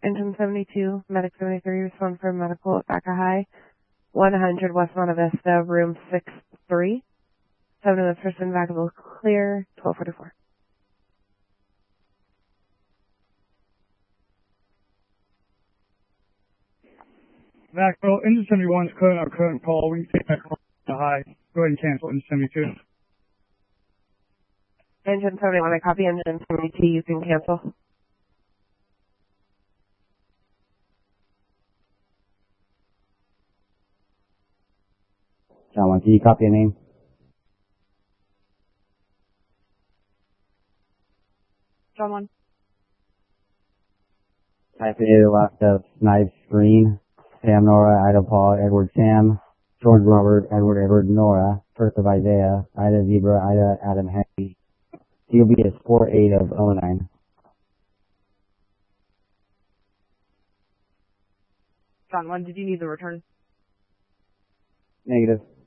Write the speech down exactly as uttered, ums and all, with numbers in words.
Engine seventy-two, Medic seventy-three, respond for medical at Baca High, one hundred West Monte Vista, room six three. seven of the person, Vacaville clear, twelve forty-four. Vacaville, Engine seventy-one is current our current call. We can take that call to high. Go ahead and cancel Engine seventy-two. Engine seventy-one, I copy. Engine seventy-two, you can cancel. John one, can you copy your name? John one. Type A to the left of Snipes Green, Sam Nora, Ida Paul, Edward Sam, George Robert, Edward Edward Nora, first of Isaiah, Ida Zebra, Ida Adam Henry. C O B is four eight of oh nine. John one, did you need the return? Negative.